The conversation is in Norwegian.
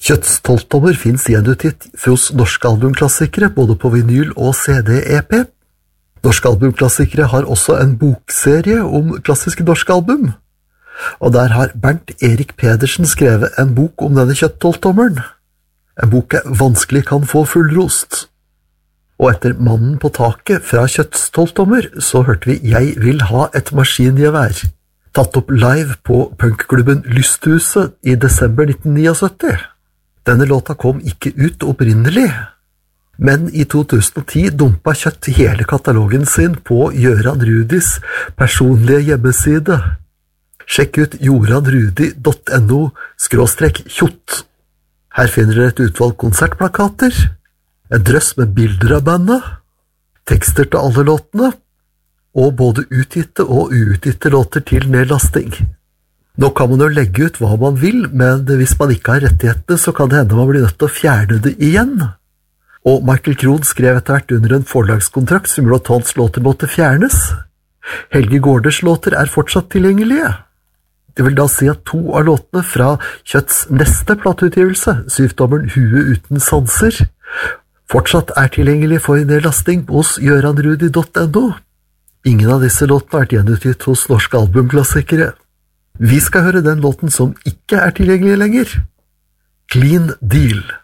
Kjøtts 12-tommer finnes hos norske albumklassikere, både på vinyl og CD-EP. Norske albumklassikere har også en bokserie om klassiske norske album, og der har Bernt Erik Pedersen skrevet en bok om denne Kjøtt-12-tommeren. En bok vanskelig kan få fullrost. Og etter Mannen på taket fra Kjøtts 12-tommer, så hørte vi Jeg vil ha et maskingevær, tatt opp live på punkklubben Lysthuset i desember 1979. Denne låta kom ikke ut opprinnelig, men i 2010 dumpa Kjøtt hele katalogen sin på Gøran Rudis personlige hjemmeside. Sjekk ut joranrudi.no/kjott. Her finner dere et utvalg konsertplakater, en drøss med bilder av bandet, tekster til alle låtene, og både utgitte og uutgitte låter til nedlasting. Nå kan man jo legge ut hva man vil, men hvis man ikke har rettighetene, så kan det hende man blir nødt til å fjerne det igjen. Og Michael Krohn skrev etter hvert under en forlagskontrakt som gjorde at hans låter måtte fjernes. Helge Gårders låter er fortsatt tilgjengelige. Det vil da si at 2 av låtene fra Kjøtts neste plateutgivelse, 7-tommeren Hue uten sanser, fortsatt er tilgjengelig for nedlasting hos joranrudi.no. Ingen av disse låtene er gjenutgitt hos norske albumklassikere. Vi skal høre den låten som ikke er tilgjengelig lenger. Clean Deal.